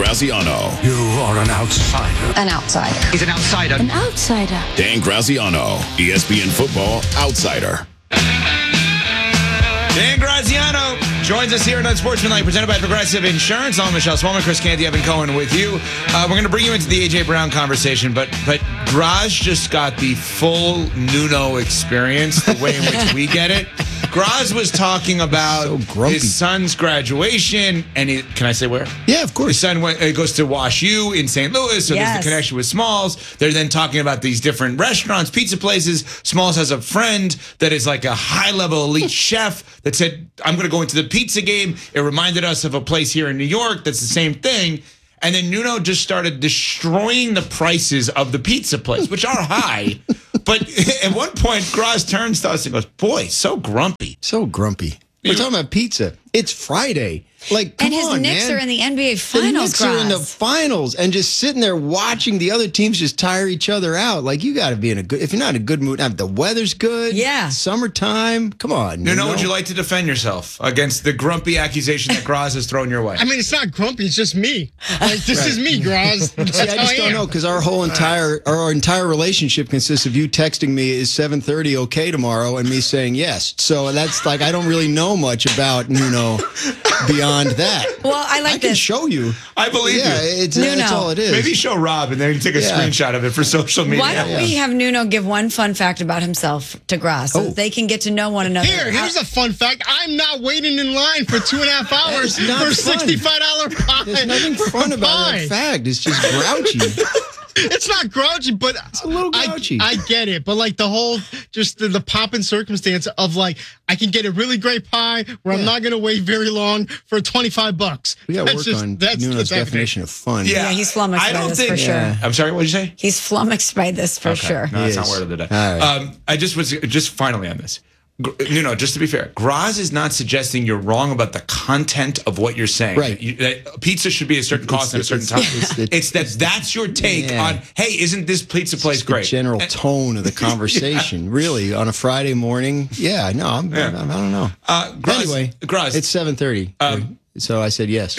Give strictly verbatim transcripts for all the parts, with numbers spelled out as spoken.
Graziano. You are an outsider. An outsider. He's an outsider. An outsider. Dan Graziano, E S P N Football Outsider. Dan Graziano joins us here on Unsportsmanlike, presented by Progressive Insurance. I'm Michelle Swolman, Chris Canty, Evan Cohen with you. Uh, we're going to bring you into the A J. Brown conversation, but but Graz just got the full Nuno experience, the way in which we get it. Graz was talking about so his son's graduation, and he, can I say where? Yeah, of course. His son went, uh, goes to Wash U in Saint Louis, so Yes. there's the connection with Smalls. They're then talking about these different restaurants, pizza places. Smalls has a friend that is like a high-level elite chef that said, I'm going to go into the pizza game. It reminded us of a place here in New York that's the same thing. And then Nuno just started destroying the prices of the pizza place, which are high. But at one point, Graz turns to us and goes, boy, so grumpy. So grumpy. We're talking about pizza. It's Friday. Like, come And his on, Knicks man. are in the N B A The Finals, Knicks are in the Graz. finals, and just sitting there watching the other teams just tire each other out. Like, you got to be in a good. If you're not in a good mood, the weather's good. Yeah. Summertime. Come on. Nuno, you know? would you like to defend yourself against the grumpy accusation that Graz has thrown your way? I mean, it's not grumpy. It's just me. Like, this is me, Graz. That's See, I how just don't am. know, because our whole entire our entire relationship consists of you texting me, is seven thirty okay tomorrow, and me saying yes. So that's like, I don't really know much about Nuno beyond that. Well, I like I can this. show you. I believe Yeah, you. it's, that's Nuno. all it is. Maybe show Rob and then take a Yeah. screenshot of it for social media. Why don't we have Nuno give one fun fact about himself to Graz so Oh. that they can get to know one another? Here, here's a fun fact. I'm not waiting in line for two and a half hours It's not for a fun. sixty-five dollars pie. There's nothing fun about Pie. that fact. It's just grouchy. It's not grouchy, but It's a little grouchy. I, I get it. But like the whole, just the, the pop and circumstance of like, I can get a really great pie where I'm Yeah. not going to wait very long for twenty-five bucks. We got to That's work just- on that's- Nuno's that's definition of fun. Yeah, Yeah, he's flummoxed I by don't this think, for sure. Yeah. I'm sorry, what did you say? He's flummoxed by this for Okay. sure. No, that's He not is. word of the day. All right. Um, I just was just finally on this. Gr- Nuno, just to be fair, Graz is not suggesting you're wrong about the content of what you're saying. Right. That you- that pizza should be a certain cost at a certain time. it's- It's, it's- that that's your take Yeah. on, hey, isn't this pizza place It's the great? general tone of the conversation, really, on a Friday morning. Yeah, no, I'm, Yeah. I'm, I don't know. Uh, Graz, Anyway, Graz, it's seven thirty, Um, so I said yes.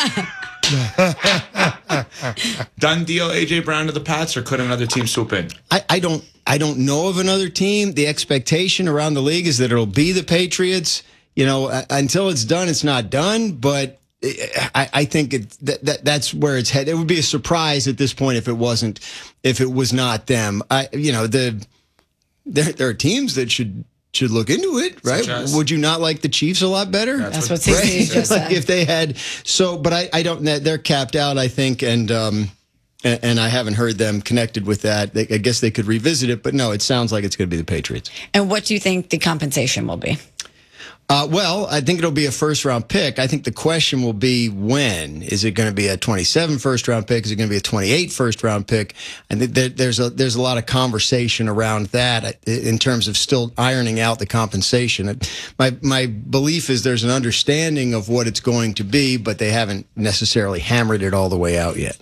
done deal A J. Brown to the Pats, or could another team swoop in? I, I don't I don't know of another team. The expectation around the league is that it'll be the Patriots. You know, uh, until it's done, it's not done. But I, I think it, that, that that's where it's headed. It would be a surprise at this point if it wasn't, if it was not them. I, you know, the there there are teams that should should look into it, right? Such as? Would you not like the Chiefs a lot better? That's what C C just like said. if they had so, but I, I don't. They're capped out, I think, and um, and, and I haven't heard them connected with that. They, I guess they could revisit it, but no, it sounds like it's going to be the Patriots. And what do you think the compensation will be? Uh, well, I think it'll be a first round pick. I think the question will be when. Is it going to be a twenty-seven first round pick? Is it going to be a twenty-eight first round pick? And there, there's a there's a lot of conversation around that in terms of still ironing out the compensation. My my belief is there's an understanding of what it's going to be, but they haven't necessarily hammered it all the way out yet.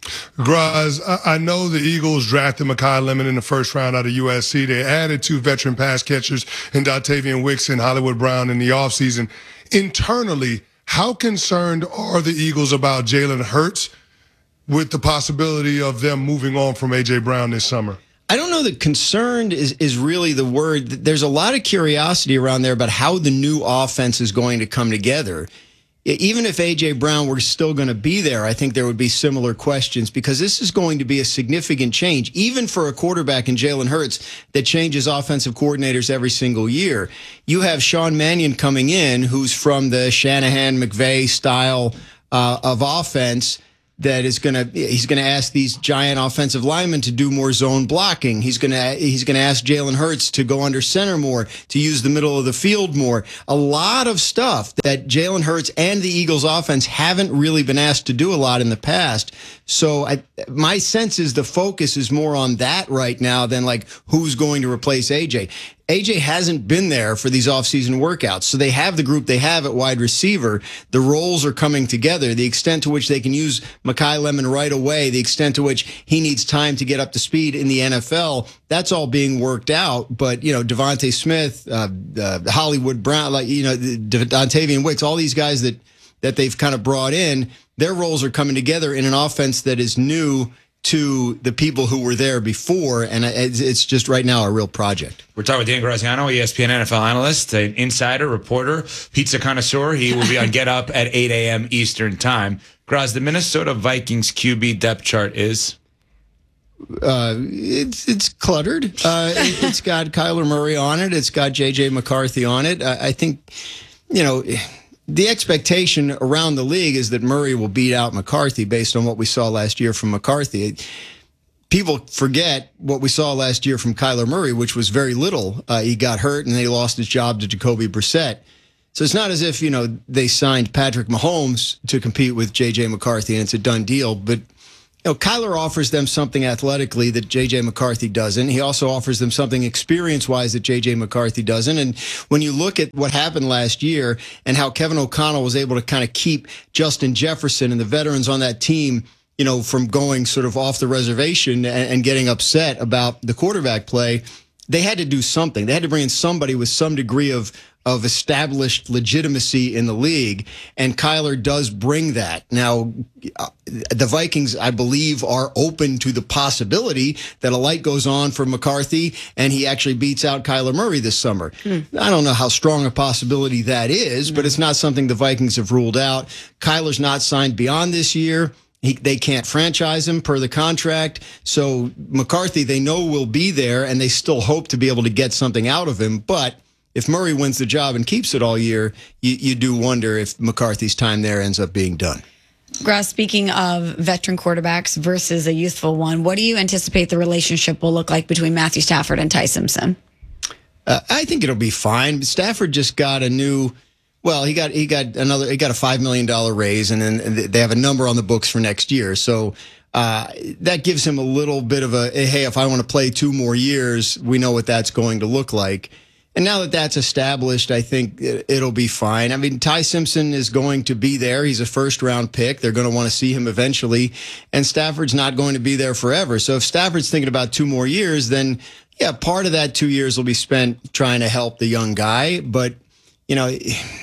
Graz, I I know the Eagles drafted Mekhi Lemon in the first round out of U S C. They added two veteran pass catchers in Dontavian Wicks and Hollywood Brown in the offseason. Internally, how concerned are the Eagles about Jalen Hurts with the possibility of them moving on from A J. Brown this summer? I don't know that concerned is, is really the word. There's a lot of curiosity around there about how the new offense is going to come together. Even if A J. Brown were still going to be there, I think there would be similar questions because this is going to be a significant change, even for a quarterback in Jalen Hurts that changes offensive coordinators every single year. You have Sean Mannion coming in, who's from the Shanahan-McVay style uh, of offense. That is going to he's going to ask these giant offensive linemen to do more zone blocking. He's going to he's going to ask Jalen Hurts to go under center more, to use the middle of the field more. A lot of stuff that Jalen Hurts and the Eagles offense haven't really been asked to do a lot in the past. So I, my sense is the focus is more on that right now than like who's going to replace A J. A J hasn't been there for these offseason workouts. So they have the group they have at wide receiver. The roles are coming together. The extent to which they can use Mekhi Lemon right away, the extent to which he needs time to get up to speed in the N F L, that's all being worked out. But, you know, Devontae Smith, uh, uh, Hollywood Brown, like, you know, Dontavian Wicks, all these guys that that they've kind of brought in, their roles are coming together in an offense that is new to the people who were there before, and it's just right now a real project. We're talking with Dan Graziano, E S P N N F L analyst, an insider, reporter, pizza connoisseur. He will be on Get Up at eight a.m. Eastern Time. Graz, the Minnesota Vikings Q B depth chart is? Uh, it's it's cluttered. Uh, it, it's got Kyler Murray on it. It's got J J McCarthy on it. I, I think, you know, the expectation around the league is that Murray will beat out McCarthy based on what we saw last year from McCarthy. People forget what we saw last year from Kyler Murray, which was very little. Uh, he got hurt and they lost his job to Jacoby Brissett. So it's not as if, you know, they signed Patrick Mahomes to compete with J J McCarthy and it's a done deal. But you know, Kyler offers them something athletically that J J McCarthy doesn't. He also offers them something experience-wise that J J McCarthy doesn't. And when you look at what happened last year and how Kevin O'Connell was able to kind of keep Justin Jefferson and the veterans on that team, you know, from going sort of off the reservation and, and getting upset about the quarterback play, they had to do something. They had to bring in somebody with some degree of of established legitimacy in the league, and Kyler does bring that. Now, the Vikings, I believe, are open to the possibility that a light goes on for McCarthy and he actually beats out Kyler Murray this summer. Mm. I don't know how strong a possibility that is, but it's not something the Vikings have ruled out. Kyler's not signed beyond this year. He, they can't franchise him per the contract. So McCarthy, they know will be there, and they still hope to be able to get something out of him. But if Murray wins the job and keeps it all year, you, you do wonder if McCarthy's time there ends up being done. Grass, speaking of veteran quarterbacks versus a youthful one, what do you anticipate the relationship will look like between Matthew Stafford and Ty Simpson? Uh, I think it'll be fine. Stafford just got a new... Well, he got he got another he got a five million dollar raise, and then they have a number on the books for next year. So uh, that gives him a little bit of a hey, if I want to play two more years, we know what that's going to look like. And now that that's established, I think it, it'll be fine. I mean, Ty Simpson is going to be there. He's a first round pick. They're going to want to see him eventually, and Stafford's not going to be there forever. So if Stafford's thinking about two more years, then yeah, part of that two years will be spent trying to help the young guy. But you know.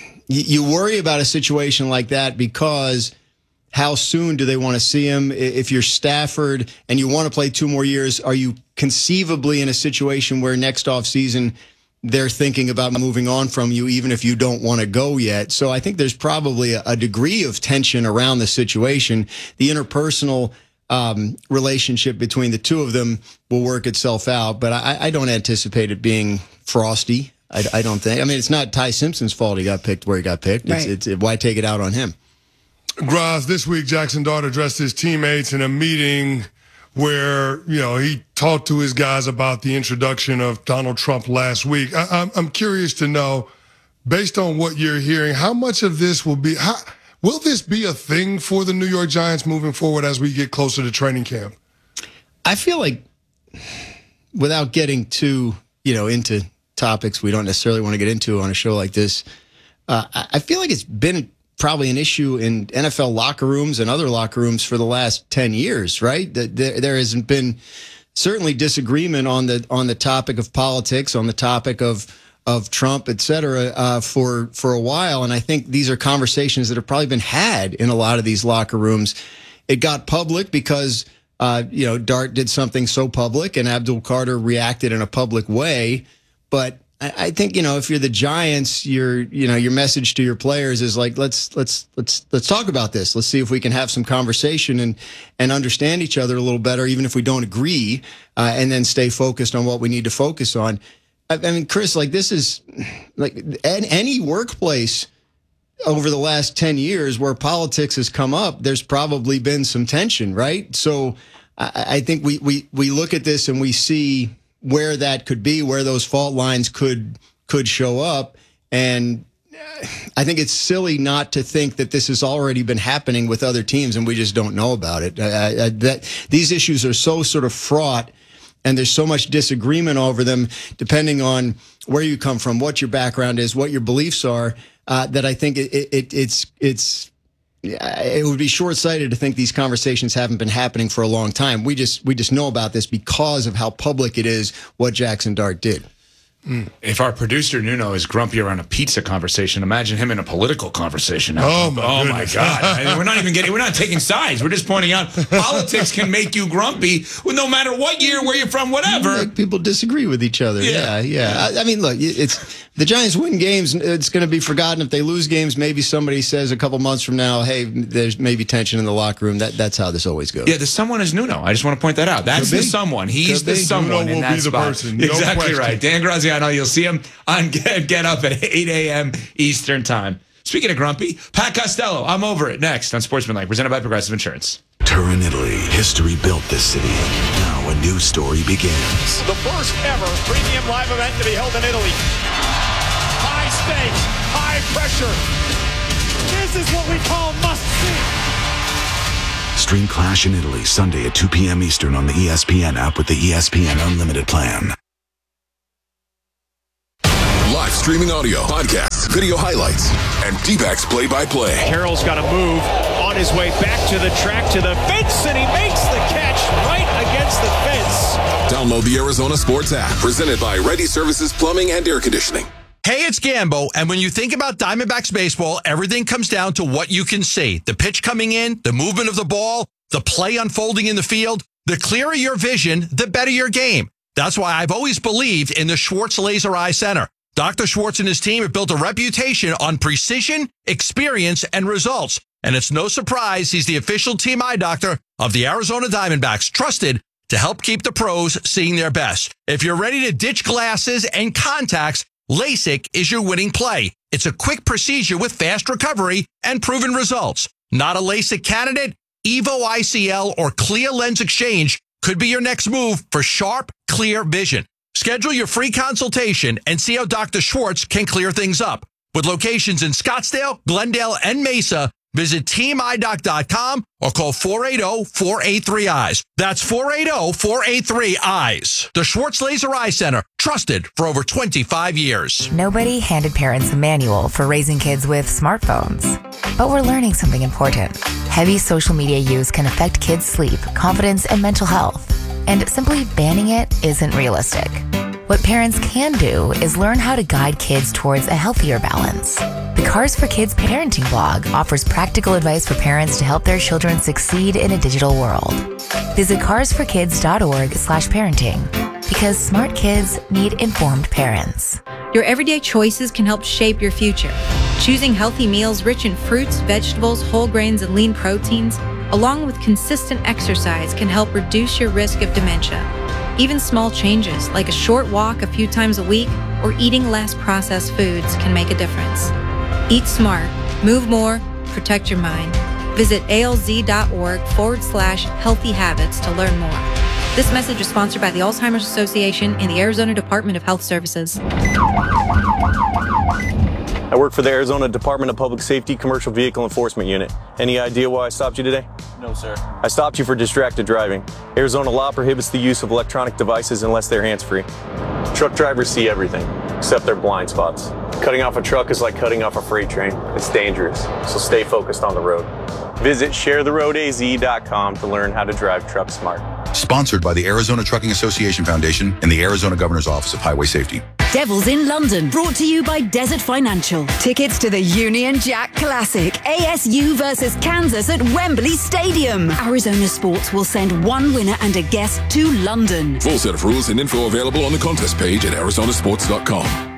You worry about a situation like that because how soon do they want to see him? If you're Stafford and you want to play two more years, are you conceivably in a situation where next offseason they're thinking about moving on from you, even if you don't want to go yet? So I think there's probably a degree of tension around the situation. The interpersonal um, relationship between the two of them will work itself out, but I, I don't anticipate it being frosty. I, I don't think. I mean, it's not Ty Simpson's fault he got picked where he got picked. It's, right. it's, it, why take it out on him? Graz, this week Jackson Dart addressed his teammates in a meeting where, you know, he talked to his guys about the introduction of Donald Trump last week. I, I'm, I'm curious to know, based on what you're hearing, how much of this will be, how, will this be a thing for the New York Giants moving forward as we get closer to training camp? I feel like, without getting too, you know, into topics we don't necessarily want to get into on a show like this, uh, I feel like it's been probably an issue in N F L locker rooms and other locker rooms for the last ten years, right? There, there hasn't been certainly disagreement on the on the topic of politics, on the topic of of Trump, et cetera, uh, for for a while. And I think these are conversations that have probably been had in a lot of these locker rooms. It got public because uh, you know, Dart did something so public, and Abdul Carter reacted in a public way. But I think, you know, if you're the Giants, your you know your message to your players is like, let's let's let's let's talk about this. Let's see if we can have some conversation and and understand each other a little better, even if we don't agree, uh, and then stay focused on what we need to focus on. I, I mean, Chris, like this is like any workplace over the last ten years where politics has come up. There's probably been some tension, right? So I, I think we we we look at this and we see where that could be, where those fault lines could could show up. And I think it's silly not to think that this has already been happening with other teams and we just don't know about it. I, I, that these issues are so sort of fraught, and there's so much disagreement over them depending on where you come from, what your background is, what your beliefs are, uh, that I think it, it, it's it's it would be short-sighted to think these conversations haven't been happening for a long time. We just we just know about this because of how public it is what Jackson Dart did. If our producer Nuno is grumpy around a pizza conversation, imagine him in a political conversation. Oh, my oh my goodness. God! I mean, we're not even getting. We're not taking sides. We're just pointing out politics can make you grumpy, no matter what year, where you're from, whatever. Like people disagree with each other. Yeah. Yeah, yeah. I, I mean, look, it's the Giants win games. It's going to be forgotten. If they lose games, maybe somebody says a couple months from now, "Hey, there's maybe tension in the locker room." That that's how this always goes. Yeah, the someone is Nuno. I just want to point that out. That's Could the be. someone. He's Could the be. someone Nuno in will that be the spot. person. No Exactly question. right. Dan Graziano. You'll see him on Get, Get Up at eight a.m. Eastern Time. Speaking of grumpy, Pat Costello. I'm over it. Next on Sportsmanlike, presented by Progressive Insurance. Turin, Italy. History built this city. Now a new story begins. The first ever premium live event to be held in Italy. High stakes, high pressure. This is what we call must-see. Stream Clash in Italy Sunday at two p.m. Eastern on the E S P N app with the E S P N Unlimited plan. Live streaming audio, podcasts, video highlights, and D-backs play-by-play. Carroll's got to move on his way back to the track, to the fence, and he makes the catch right against the fence. Download the Arizona Sports app, presented by Ready Services Plumbing and Air Conditioning. Hey, it's Gambo, and when you think about Diamondbacks baseball, everything comes down to what you can see. The pitch coming in, the movement of the ball, the play unfolding in the field. The clearer your vision, the better your game. That's why I've always believed in the Schwartz Laser Eye Center. Doctor Schwartz and his team have built a reputation on precision, experience, and results. And it's no surprise he's the official team eye doctor of the Arizona Diamondbacks, trusted to help keep the pros seeing their best. If you're ready to ditch glasses and contacts, LASIK is your winning play. It's a quick procedure with fast recovery and proven results. Not a LASIK candidate? Evo I C L or Clear Lens Exchange could be your next move for sharp, clear vision. Schedule your free consultation and see how Doctor Schwartz can clear things up. With locations in Scottsdale, Glendale, and Mesa, visit team eye doc dot com or call four eight zero, four eight three, eyes. That's four eight zero, four eight three, eyes. The Schwartz Laser Eye Center, trusted for over twenty-five years. Nobody handed parents a manual for raising kids with smartphones. But we're learning something important. Heavy social media use can affect kids' sleep, confidence, and mental health. And simply banning it isn't realistic. What parents can do is learn how to guide kids towards a healthier balance. The Cars for Kids parenting blog offers practical advice for parents to help their children succeed in a digital world. Visit cars for kids dot org slash parenting, because smart kids need informed parents. Your everyday choices can help shape your future. Choosing healthy meals rich in fruits, vegetables, whole grains, and lean proteins, along with consistent exercise, can help reduce your risk of dementia. Even small changes, like a short walk a few times a week or eating less processed foods, can make a difference. Eat smart, move more, protect your mind. Visit alz.org forward slash healthy habits to learn more. This message is sponsored by the Alzheimer's Association and the Arizona Department of Health Services. I work for the Arizona Department of Public Safety Commercial Vehicle Enforcement Unit. Any idea why I stopped you today? No, sir. I stopped you for distracted driving. Arizona law prohibits the use of electronic devices unless they're hands-free. Truck drivers see everything, except their blind spots. Cutting off a truck is like cutting off a freight train. It's dangerous, so stay focused on the road. Visit share the road a z dot com to learn how to drive truck smart. Sponsored by the Arizona Trucking Association Foundation and the Arizona Governor's Office of Highway Safety. Devils in London, brought to you by Desert Financial. Tickets to the Union Jack Classic, A S U versus Kansas at Wembley Stadium. Arizona Sports will send one winner and a guest to London. Full set of rules and info available on the contest page at arizona sports dot com.